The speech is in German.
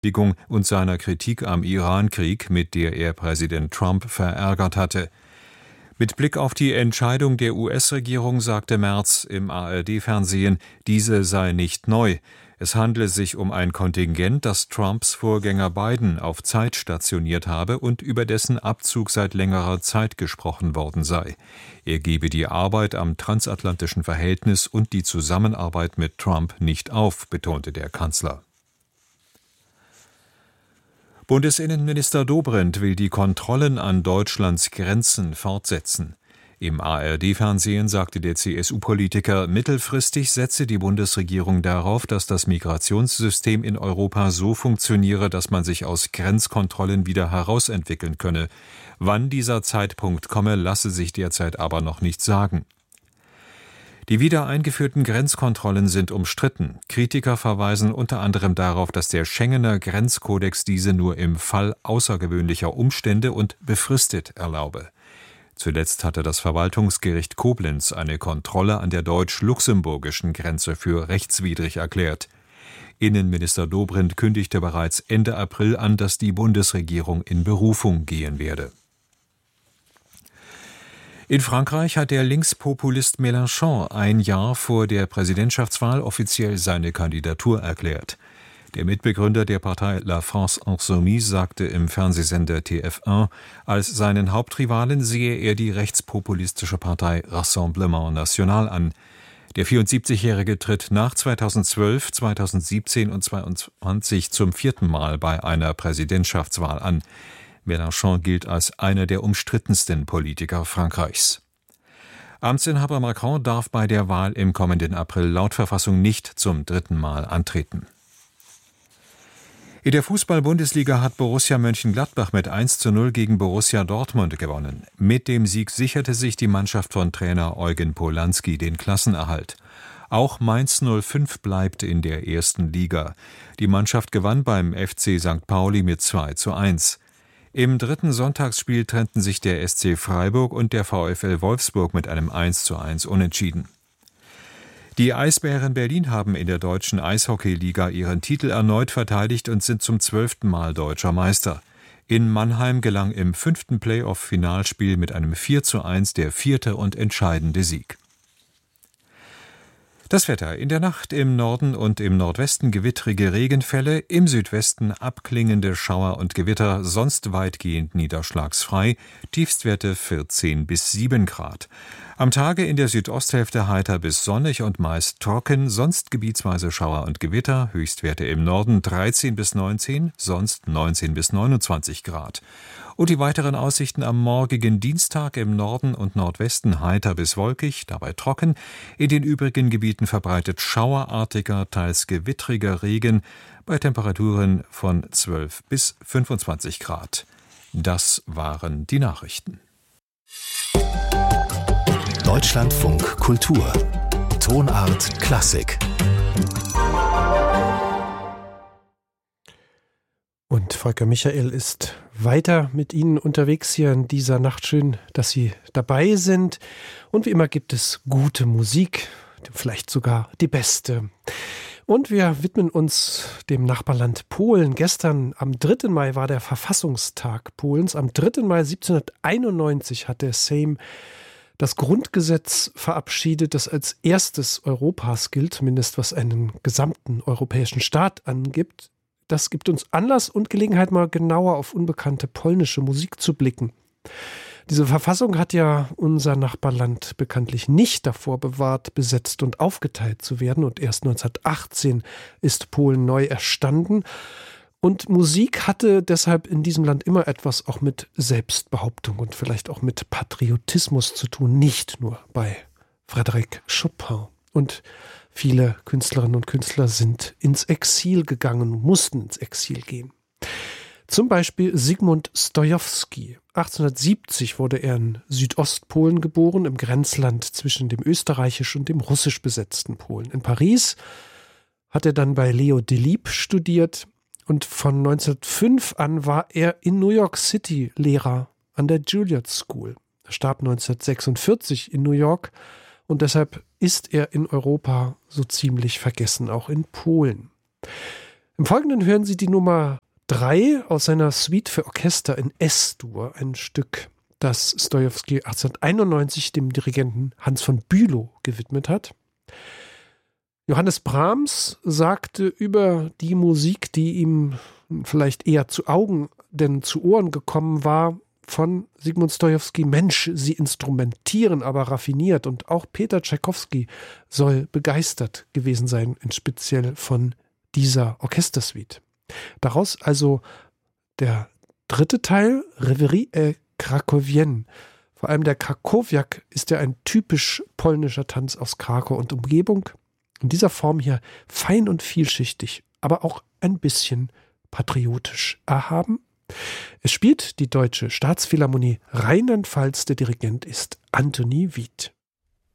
und seiner Kritik am Iran-Krieg, mit der er Präsident Trump verärgert hatte. Mit Blick auf die Entscheidung der US-Regierung sagte Merz im ARD-Fernsehen, diese sei nicht neu. Es handle sich um ein Kontingent, das Trumps Vorgänger Biden auf Zeit stationiert habe und über dessen Abzug seit längerer Zeit gesprochen worden sei. Er gebe die Arbeit am transatlantischen Verhältnis und die Zusammenarbeit mit Trump nicht auf, betonte der Kanzler. Bundesinnenminister Dobrindt will die Kontrollen an Deutschlands Grenzen fortsetzen. Im ARD-Fernsehen sagte der CSU-Politiker, mittelfristig setze die Bundesregierung darauf, dass das Migrationssystem in Europa so funktioniere, dass man sich aus Grenzkontrollen wieder herausentwickeln könne. Wann dieser Zeitpunkt komme, lasse sich derzeit aber noch nicht sagen. Die wieder eingeführten Grenzkontrollen sind umstritten. Kritiker verweisen unter anderem darauf, dass der Schengener Grenzkodex diese nur im Fall außergewöhnlicher Umstände und befristet erlaube. Zuletzt hatte das Verwaltungsgericht Koblenz eine Kontrolle an der deutsch-luxemburgischen Grenze für rechtswidrig erklärt. Innenminister Dobrindt kündigte bereits Ende April an, dass die Bundesregierung in Berufung gehen werde. In Frankreich hat der Linkspopulist Mélenchon ein Jahr vor der Präsidentschaftswahl offiziell seine Kandidatur erklärt. Der Mitbegründer der Partei La France Insoumise sagte im Fernsehsender TF1, als seinen Hauptrivalen sehe er die rechtspopulistische Partei Rassemblement National an. Der 74-Jährige tritt nach 2012, 2017 und 2022 zum vierten Mal bei einer Präsidentschaftswahl an. Mélenchon gilt als einer der umstrittensten Politiker Frankreichs. Amtsinhaber Macron darf bei der Wahl im kommenden April laut Verfassung nicht zum dritten Mal antreten. In der Fußball-Bundesliga hat Borussia Mönchengladbach mit 1:0 gegen Borussia Dortmund gewonnen. Mit dem Sieg sicherte sich die Mannschaft von Trainer Eugen Polanski den Klassenerhalt. Auch Mainz 05 bleibt in der ersten Liga. Die Mannschaft gewann beim FC St. Pauli mit 2:1. Im dritten Sonntagsspiel trennten sich der SC Freiburg und der VfL Wolfsburg mit einem 1:1 Unentschieden. Die Eisbären Berlin haben in der deutschen Eishockeyliga ihren Titel erneut verteidigt und sind zum 12. Mal deutscher Meister. In Mannheim gelang im 5. Playoff-Finalspiel mit einem 4:1 der 4. und entscheidende Sieg. Das Wetter: in der Nacht im Norden und im Nordwesten gewittrige Regenfälle, im Südwesten abklingende Schauer und Gewitter, sonst weitgehend niederschlagsfrei, Tiefstwerte 14 bis 7 Grad. Am Tage in der Südosthälfte heiter bis sonnig und meist trocken, sonst gebietsweise Schauer und Gewitter, Höchstwerte im Norden 13 bis 19, sonst 19 bis 29 Grad. Und die weiteren Aussichten am morgigen Dienstag: im Norden und Nordwesten heiter bis wolkig, dabei trocken, in den übrigen Gebieten verbreitet schauerartiger, teils gewittriger Regen, bei Temperaturen von 12 bis 25 Grad. Das waren die Nachrichten. Deutschlandfunk Kultur. Tonart Klassik. Und Volker Michael ist weiter mit Ihnen unterwegs hier in dieser Nacht. Schön, dass Sie dabei sind. Und wie immer gibt es gute Musik, vielleicht sogar die beste. Und wir widmen uns dem Nachbarland Polen. Gestern, am 3. Mai, war der Verfassungstag Polens. Am 3. Mai 1791 hat der Sejm das Grundgesetz verabschiedet, das als erstes Europas gilt, zumindest was einen gesamten europäischen Staat angibt. Das gibt uns Anlass und Gelegenheit, mal genauer auf unbekannte polnische Musik zu blicken. Diese Verfassung hat ja unser Nachbarland bekanntlich nicht davor bewahrt, besetzt und aufgeteilt zu werden. Und erst 1918 ist Polen neu erstanden. Und Musik hatte deshalb in diesem Land immer etwas auch mit Selbstbehauptung und vielleicht auch mit Patriotismus zu tun. Nicht nur bei Frédéric Chopin. Und viele Künstlerinnen und Künstler sind ins Exil gegangen, mussten ins Exil gehen. Zum Beispiel Zygmunt Stojowski. 1870 wurde er in Südostpolen geboren, im Grenzland zwischen dem österreichisch und dem russisch besetzten Polen. In Paris hat er dann bei Leo Delibes studiert und von 1905 an war er in New York City Lehrer an der Juilliard School. Er starb 1946 in New York und deshalb ist er in Europa so ziemlich vergessen, auch in Polen. Im Folgenden hören Sie die Nummer 3 aus seiner Suite für Orchester in S-Dur, ein Stück, das Stojowski 1891 dem Dirigenten Hans von Bülow gewidmet hat. Johannes Brahms sagte über die Musik, die ihm vielleicht eher zu Augen denn zu Ohren gekommen war, von Sigmund Stojowski: Mensch, sie instrumentieren aber raffiniert. Und auch Peter Tschaikowski soll begeistert gewesen sein, speziell von dieser Orchestersuite. Daraus also der dritte Teil, Reverie Krakowienne. Vor allem der Krakowiak ist ja ein typisch polnischer Tanz aus Krakau und Umgebung. In dieser Form hier fein und vielschichtig, aber auch ein bisschen patriotisch erhaben. Es spielt die Deutsche Staatsphilharmonie Rheinland-Pfalz. Der Dirigent ist Anthony Wied.